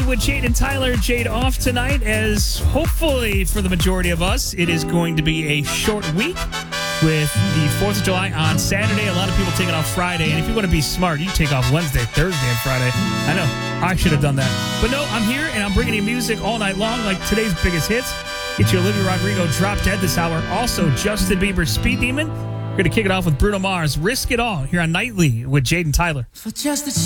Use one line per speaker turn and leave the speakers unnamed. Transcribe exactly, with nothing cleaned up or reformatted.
with Jade and Tyler. Jade off tonight, as hopefully for the majority of us, it is going to be a short week with the fourth of July on Saturday. A lot of people taking off Friday, and if you want to be smart, you can take off Wednesday, Thursday, and Friday. I know, I should have done that. But no, I'm here, and I'm bringing you music all night long, like today's biggest hits. Get you Olivia Rodrigo, Drop Dead this hour. Also, Justin Bieber, Speed Demon. We're going to kick it off with Bruno Mars, Risk It All, here on Nightly with Jade and Tyler.
For just a